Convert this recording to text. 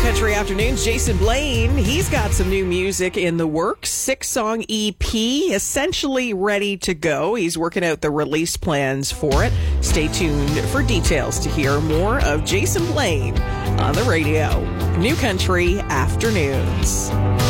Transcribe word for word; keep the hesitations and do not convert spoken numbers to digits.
Country Afternoons, Jason Blaine, he's got some new music in the works. Six-song E P, essentially ready to go. He's working out the release plans for it. Stay tuned for details to hear more of Jason Blaine on the radio. New Country Afternoons.